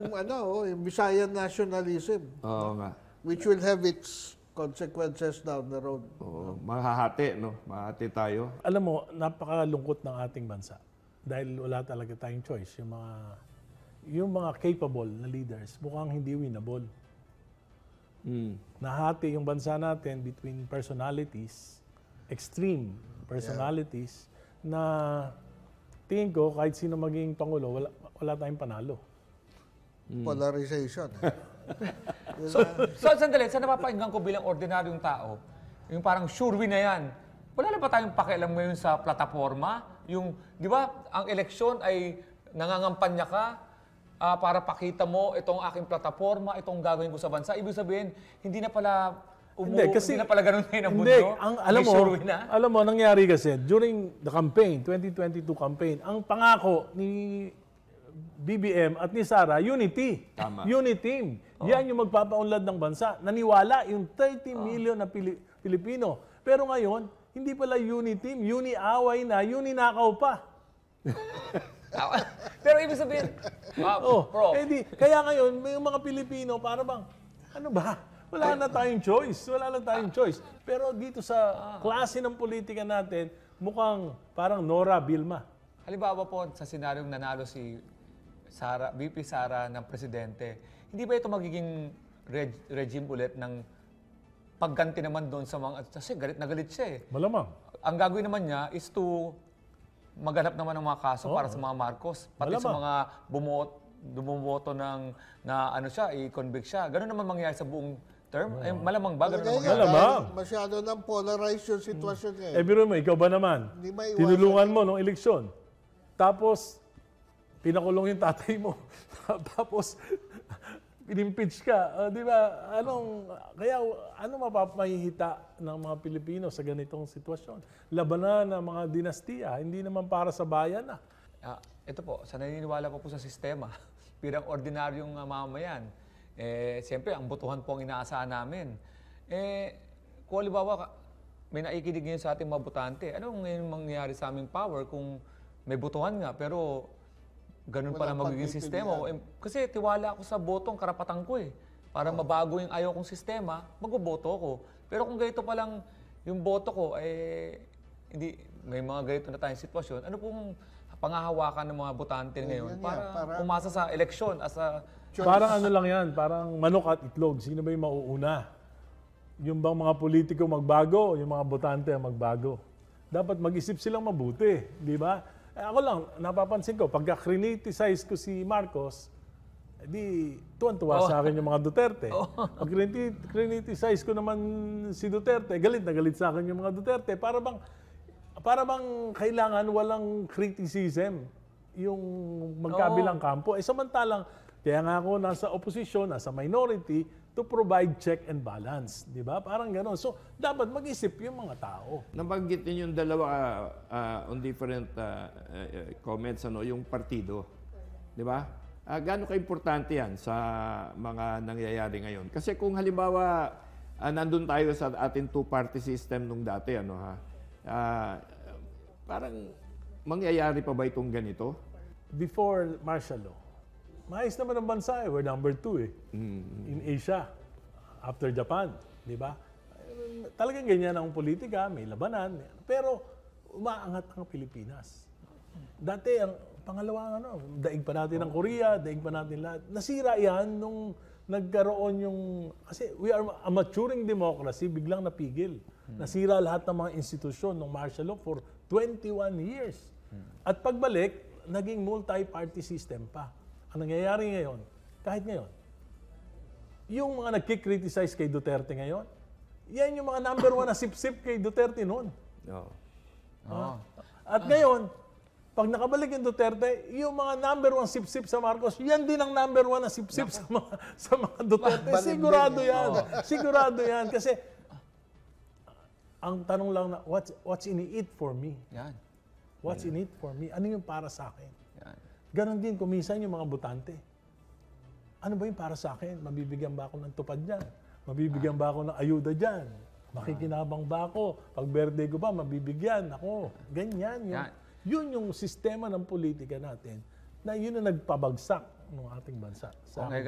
Yung Visayan nationalism, Oo nga. which will have its consequences down the road. Oo, mahahati, no? Mahati tayo. Alam mo, napakalungkot ng ating bansa dahil wala talaga tayong choice. Yung mga capable na leaders mukhang hindi winnable. Nahati yung bansa natin between personalities, extreme personalities, na tingin ko kahit sino maging pangulo, wala tayong panalo. Polarization. So sandali, sa napapakinggan ko bilang ordinaryong tao, yung parang sure win na yan, wala na ba tayong pakialam ngayon sa plataforma? Yung, di ba, ang eleksyon ay nangangampanya ka para pakita mo itong aking plataforma, itong gagawin ko sa bansa. Ibig sabihin, hindi na pala hindi na pala ganun ngayon ang mundo. Alam mo, nangyari kasi, during the campaign, 2022 campaign, ang pangako ni BBM at ni Sara, unity. Tama. Unity. Yan yung magpapaunlad ng bansa. Naniwala yung 30 million na Pilipino. Pero ngayon, hindi pala unity, uni-away na, uni-nakaw pa. Pero ibig sabihin, bro. Kaya ngayon, may mga Pilipino, para bang, ano ba? Wala na tayong choice. Wala na tayong choice. Pero dito sa klase ng politika natin, mukhang parang Nora Bilma. Halimbawa po, sa senaryong nanalo si VP Sara ng presidente, hindi ba ito magiging regime ulit ng pagganti naman doon sa mga, kasi galit na galit siya eh. Malamang. Ang gagawin naman niya is to maghanap naman ng mga kaso para sa mga Marcos, pati sa mga bumoto na ano siya, i-convict siya. Ganun naman mangyayari sa buong term. Eh, malamang ba? Ganun naman mangyayari. Malamang. Masyado nang polarized yung sitwasyon ngayon. Biro mo, ikaw ba naman? Hindi maiwasan. Tinulungan mo nung eleksyon. Tapos, pinakulong yung tatay mo. Tapos, inimpeach ka. Di ba? Ano mapapahihita ng mga Pilipino sa ganitong sitwasyon? Labanan ng mga dinastiya, hindi naman para sa bayan na. Ito po, sa naniniwala po sa sistema, bilang ordinaryong mamayan, siyempre, ang botohan po ang inaasahan namin. Kung halimbawa, may naikinig ngayon sa ating mga botante, ano ngayon mangyayari sa aming power kung may botohan nga, pero ganun pala magiging sistema. Kasi tiwala ako sa botong karapatan ko eh. Para mabago yung ayaw kong sistema, magboboto ko. Pero kung ganito pa lang yung boto ko, hindi, may mga ganito na tayong sitwasyon, ano pong pangahawakan ng mga botante ngayon para umasa sa eleksyon as a choice? Parang ano lang yan, parang manok at itlog. Sino ba yung mauuna? Yung bang mga politiko magbago, yung mga botante ang magbago. Dapat mag-isip silang mabuti, di ba? Ako lang, napapansin ko, pagka criticize ko si Marcos, di tuwan-tuwa sa akin yung mga Duterte. Pag criticize ko naman si Duterte, galit na galit sa akin yung mga Duterte. Para bang kailangan walang criticism yung magkabilang kampo. Samantalang, kaya nga ako nasa opposition, nasa minority, to provide check and balance. Di ba? Parang gano'n. So, dapat mag-isip yung mga tao. Nabanggit niyo yung dalawa on different comments, yung partido. Di ba? Gaano ka-importante yan sa mga nangyayari ngayon? Kasi kung halimbawa, nandun tayo sa ating two-party system nung dati, parang mangyayari pa ba itong ganito? Before martial law, maayos naman ang bansa eh. We're number 2 eh. In Asia. After Japan. Di ba? Talagang ganyan ang politika. May labanan. Pero umaangat ang Pilipinas. Dati ang pangalawang daig pa natin ang Korea, daig pa natin lahat. Nasira yan nung nagkaroon yung... Kasi we are a maturing democracy, biglang napigil. Nasira lahat ng mga institusyon ng martial law for 21 years. At pagbalik, naging multi-party system pa. Ang nangyayari ngayon, kahit ngayon, yung mga nagkikriticize kay Duterte ngayon, yan yung mga number 1 na sip-sip kay Duterte noon. At ngayon, pag nakabalik yung Duterte, yung mga number 1 sip-sip sa Marcos, yan din ang number 1 na sip-sip sa mga Duterte. Sigurado yan. Sigurado yan. Kasi, ang tanong lang na, what's in it for me? Yan. What's in it for me? Ano yung para sa akin? Yan. Ganon din, kumisan yung mga botante. Ano ba yung para sa akin? Mabibigyan ba ako ng tupad dyan? Mabibigyan ba ako ng ayuda dyan? Makikinabang ba ako? Pag birthday ko ba, mabibigyan ako? Ganyan. Yun yung sistema ng politika natin na yun ang nagpabagsak ng ating bansa. Sa Okay,